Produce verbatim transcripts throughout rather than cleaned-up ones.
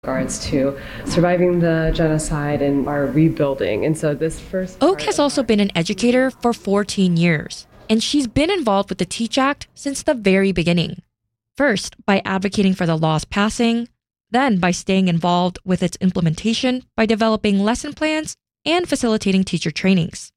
regards to surviving the genocide and our rebuilding. And so this first... Oak has also been an educator for fourteen years, and she's been involved with the TEACH Act since the very beginning. First, by advocating for the law's passing, then by staying involved with its implementation by developing lesson plans and facilitating teacher trainings.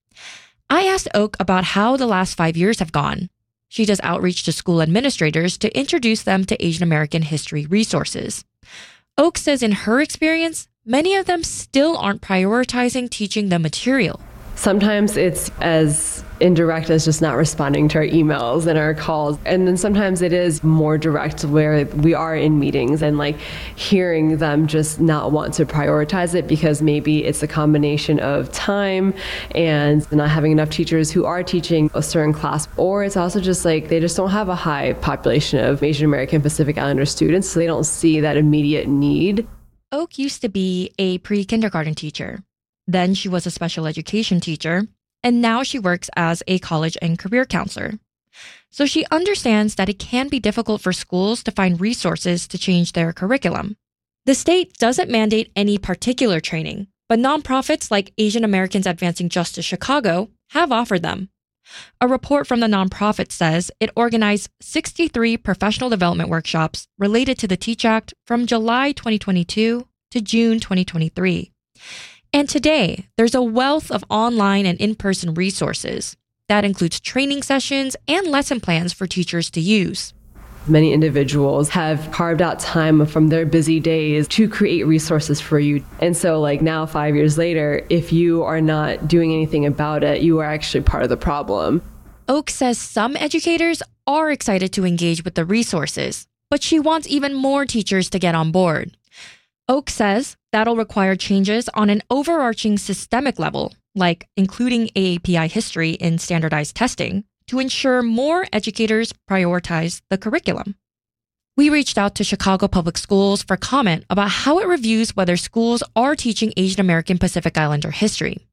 I asked Oak about how the last five years have gone. She does outreach to school administrators to introduce them to Asian American history resources. Oak says in her experience, many of them still aren't prioritizing teaching the material. Sometimes it's as indirect as just not responding to our emails and our calls. And then sometimes it is more direct where we are in meetings and like hearing them just not want to prioritize it because maybe it's a combination of time and not having enough teachers who are teaching a certain class, or it's also just like they just don't have a high population of Asian American Pacific Islander students, so they don't see that immediate need. Oak used to be a pre-kindergarten teacher. Then she was a special education teacher, and now she works as a college and career counselor. So she understands that it can be difficult for schools to find resources to change their curriculum. The state doesn't mandate any particular training, but nonprofits like Asian Americans Advancing Justice Chicago have offered them. A report from the nonprofit says it organized sixty-three professional development workshops related to the TEACH Act from July twenty twenty-two to June twenty twenty-three. And today, there's a wealth of online and in-person resources. That includes training sessions and lesson plans for teachers to use. Many individuals have carved out time from their busy days to create resources for you. And so like now, five years later, if you are not doing anything about it, you are actually part of the problem. Oak says some educators are excited to engage with the resources, but she wants even more teachers to get on board. Oak says that'll require changes on an overarching systemic level, like including A A P I history in standardized testing, to ensure more educators prioritize the curriculum. We reached out to Chicago Public Schools for comment about how it reviews whether schools are teaching Asian American Pacific Islander history.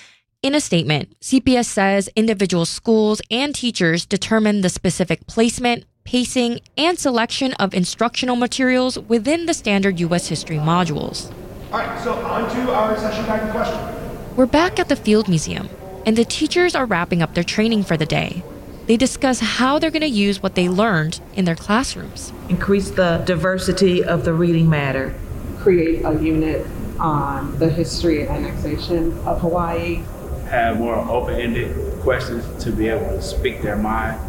In a statement, C P S says individual schools and teachers determine the specific placement, pacing, and selection of instructional materials within the standard U S history modules. All right, so on to our session guided question. We're back at the Field Museum, and the teachers are wrapping up their training for the day. They discuss how they're going to use what they learned in their classrooms. Increase the diversity of the reading matter. Create a unit on the history and annexation of Hawaii. Have more open-ended questions to be able to speak their mind.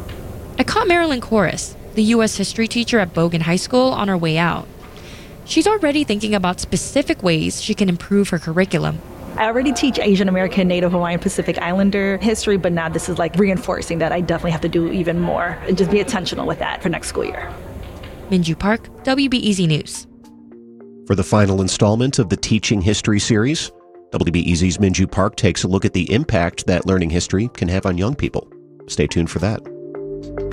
I caught Marilyn Corris, the U S history teacher at Bogan High School, on her way out. She's already thinking about specific ways she can improve her curriculum. I already teach Asian American, Native Hawaiian, Pacific Islander history, but now this is like reinforcing that I definitely have to do even more and just be intentional with that for next school year. Minju Park, W B E Z News. For the final installment of the Teaching History series, W B E Z's Minju Park takes a look at the impact that learning history can have on young people. Stay tuned for that.